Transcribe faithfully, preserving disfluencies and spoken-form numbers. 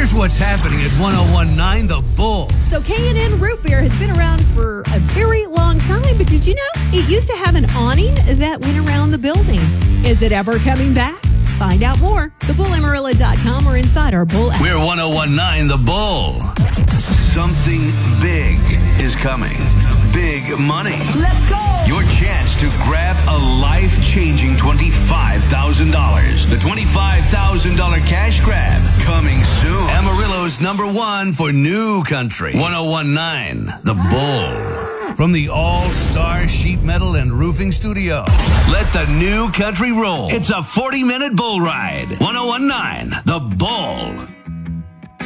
Here's what's happening at one oh one nine The Bull. So K and N Root Beer has been around for a very long time, but did you know it used to have an awning that went around the building? Is it ever coming back? Find out more. the bull amarillo dot com or inside our Bull app. We're one oh one nine The Bull. Something big is coming. Big money. Let's go! Your chance to grab a life-changing twenty-five thousand dollars. The twenty-five thousand dollars cash grab coming soon. Amarillo's number one for new country. one oh one nine The Bull. From the All-Star Sheet Metal and Roofing Studio, let the new country roll. It's a forty-minute bull ride. one oh one nine The Bull.